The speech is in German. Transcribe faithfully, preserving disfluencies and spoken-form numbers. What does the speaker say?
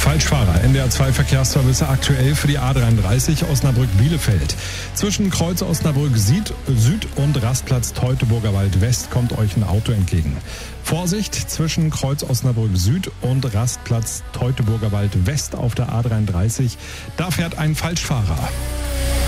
Falschfahrer. N D R zwei Verkehrsservice aktuell für die A dreiunddreißig Osnabrück-Bielefeld. Zwischen Kreuz Osnabrück Süd und Rastplatz Teutoburger Wald West kommt euch ein Auto entgegen. Vorsicht, zwischen Kreuz Osnabrück Süd und Rastplatz Teutoburger Wald West auf der A dreiunddreißig. Da fährt ein Falschfahrer.